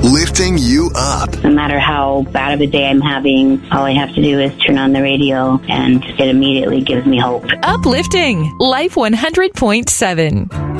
lifting you up. No matter how bad of a day I'm having, all I have to do is turn on the radio and it immediately gives me hope. Uplifting Life 100.7.